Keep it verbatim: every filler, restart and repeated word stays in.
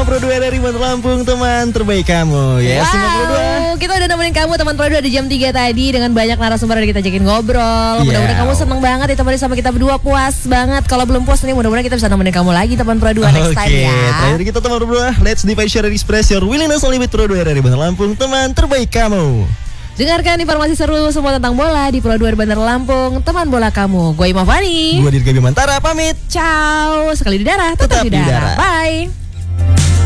Teman Pro dua dari Bandar Lampung, teman terbaik kamu. Ya, yes, wow, Teman Pro dua. Kita udah nemenin kamu teman Pro dua di jam tiga tadi dengan banyak narasumber yang kita ajakin ngobrol. Yeah. Mudah-mudahan kamu seneng banget ditemani sama kita berdua, puas banget. Kalau belum puas nih, mudah-mudahan kita bisa nemenin kamu lagi teman Pro dua next okay. time ya. Oke, terakhir kita teman Pro dua. Let's divide, share, and express your willingness only with Pro dua dari Bandar Lampung, teman terbaik kamu. Dengarkan informasi seru semua tentang bola di Pro dua Bandar Lampung, teman bola kamu. Gue Imam Fani. Gue Dirga Bimantara pamit. Ciao. Sekali di darah, tetap, tetap di darah. Bye.